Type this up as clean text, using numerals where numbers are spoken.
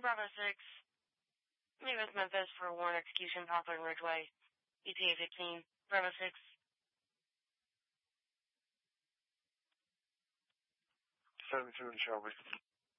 Bravo 6. Mavis Memphis for warrant execution, Poplar and Ridgeway. ETA 15. Bravo 6. 72 in Shelby.